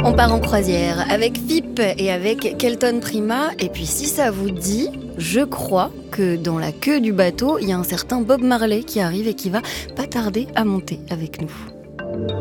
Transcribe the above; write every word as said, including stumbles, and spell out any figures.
On part en croisière avec Fipp et avec Kelton Prima. Et puis si ça vous dit, je crois que dans la queue du bateau, il y a un certain Bob Marley qui arrive et qui va pas tarder à monter avec nous.